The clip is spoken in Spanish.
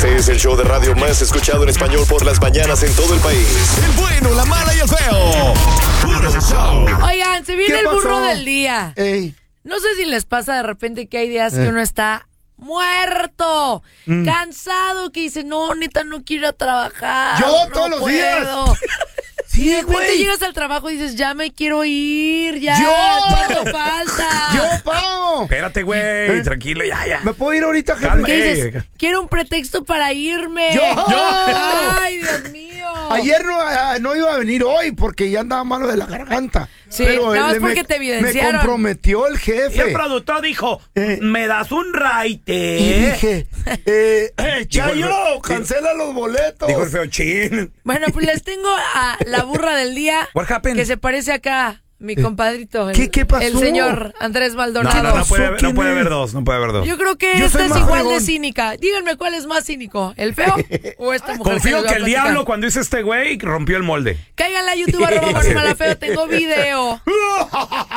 Este es el show de radio más escuchado en español por las mañanas en todo el país. El bueno, la mala y el feo. Puro show. Oigan, se viene el burro del día. Ey. No sé si les pasa de repente que hay días que uno está muerto, cansado, que dice, no, neta, no quiero ir a trabajar. Yo no todos los puedo. días. Y de Sí, repente güey. llegas al trabajo y dices, ya me quiero ir, ya, ¡Yo! ¿cuánto falta? Yo, Pau. Espérate, güey, tranquilo, ya. ¿Me puedo ir ahorita, jefe? Calma. ¿Qué dices? Ey. Quiero un pretexto para irme. ¡Yo! Ay, Dios mío. Ayer no iba a venir hoy porque ya andaba malo de la garganta. Sí, Pero nada más él porque te evidenciaron. Me comprometió el Y el jefe. productor dijo, ¿me das un raite? Y dije, Chayo, cancela los boletos. Dijo el feo chin. Bueno, pues les tengo a la burra del día. What happened? Que se parece acá, mi compadrito. ¿Qué pasó? El señor Andrés Maldonado. No puede ¿Quién haber es? dos, no puede haber dos. Yo creo que Yo esta soy es más igual de fregón. cínica. Díganme cuál es más cínico, el feo o esta mujer. Confío les voy que a el platicar. diablo cuando hice este güey rompió el molde. Cáiganle a YouTube @Manumalafeo, tengo video.